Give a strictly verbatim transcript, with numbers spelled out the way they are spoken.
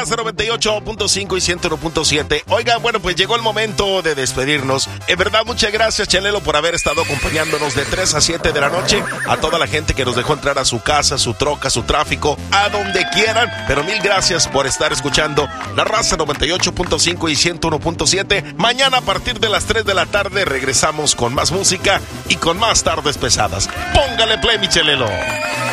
noventa y ocho punto cinco y ciento uno punto siete. Oigan, bueno, pues llegó el momento de despedirnos. En verdad, muchas gracias, Chelelo, por haber estado acompañándonos de tres a siete de la noche. A toda la gente que nos dejó entrar a su casa, su troca, su tráfico, a donde quieran. Pero mil gracias por estar escuchando La Raza noventa y ocho punto cinco y ciento uno punto siete. Mañana a partir de las tres de la tarde regresamos con más música y con más tardes pesadas. Póngale play, mi Chelelo.